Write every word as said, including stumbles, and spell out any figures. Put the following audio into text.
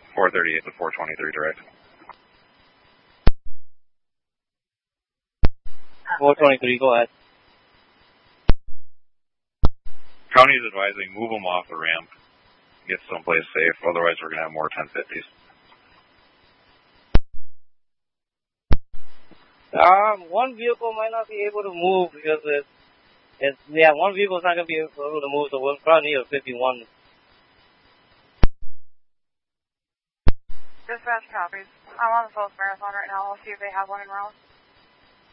four thirty-eight to four twenty-three direct. four twenty-three, go ahead. County is advising move them off the ramp, get someplace safe, otherwise we're going to have more ten fifties. Um, one vehicle might not be able to move because it's, it's yeah, one vehicle's not going to be able to move, so we'll probably need a fifty-one. Dispatch copies. I'm on the Post Marathon right now. I'll see if they have one in route.